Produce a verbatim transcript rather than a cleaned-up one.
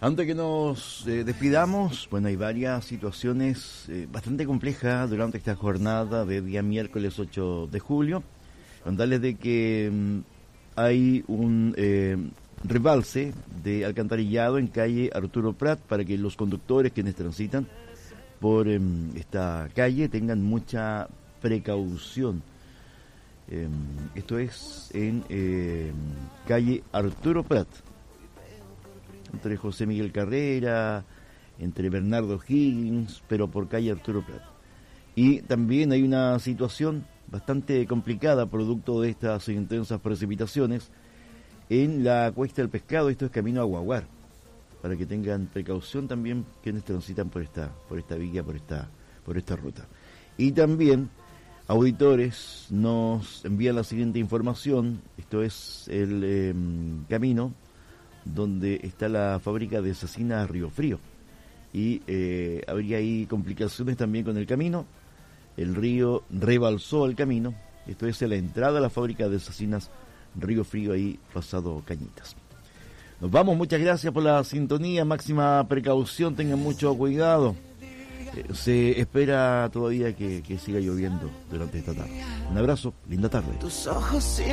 Antes que nos eh, despidamos, bueno, hay varias situaciones eh, bastante complejas durante esta jornada de día miércoles ocho de julio. Contarles de que mm, hay un eh, rebalse de alcantarillado en calle Arturo Prat para que los conductores quienes transitan por eh, esta calle tengan mucha precaución. Eh, esto es en eh, calle Arturo Prat, entre José Miguel Carrera, entre Bernardo Higgins, pero por calle Arturo Prat. Y también hay una situación bastante complicada producto de estas intensas precipitaciones en la Cuesta del Pescado. Esto es camino a Guaguar, para que tengan precaución también quienes transitan por esta por esta vía, por esta por esta ruta. Y también auditores nos envían la siguiente información. Esto es el eh, camino donde está la fábrica de cecina Río Frío, y eh, habría ahí complicaciones también con el camino. El río rebalsó el camino. Esto es en la entrada a la fábrica de cecinas Río Frío, ahí pasado Cañitas. Nos vamos, muchas gracias por la sintonía, máxima precaución, tengan mucho cuidado. Eh, se espera todavía que, que siga lloviendo durante esta tarde. Un abrazo, linda tarde. Tus ojos